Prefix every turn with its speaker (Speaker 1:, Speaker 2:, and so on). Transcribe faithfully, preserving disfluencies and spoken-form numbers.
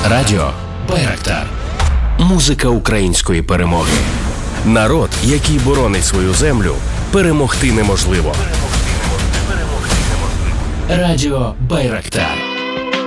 Speaker 1: Радіо Байрактар. Музика української перемоги. Народ, який боронить свою землю, перемогти неможливо. Радіо Байрактар.